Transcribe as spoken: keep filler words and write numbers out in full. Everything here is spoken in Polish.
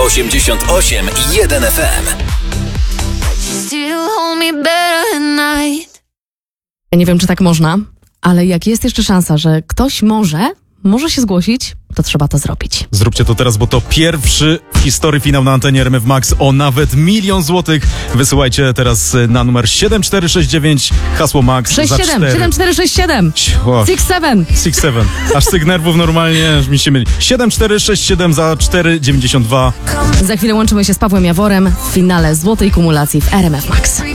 osiemdziesiąt osiem i jeden F M. Ja nie wiem, czy tak można, ale jak jest jeszcze szansa, że ktoś może, może się zgłosić, to trzeba to zrobić. Zróbcie to teraz, bo to pierwszy w historii finał na antenie R M F Max o nawet milion złotych. Wysyłajcie teraz na numer siedem cztery sześć dziewięć, hasło Max sześć za siedem, cztery. siedem cztery sześć siedem, O, six seven. six seven. Aż tych nerwów normalnie mi się myli. siedem cztery sześć siedem za cztery dziewięćdziesiąt dwa. Za chwilę łączymy się z Pawłem Jaworem w finale złotej kumulacji w R M F Max.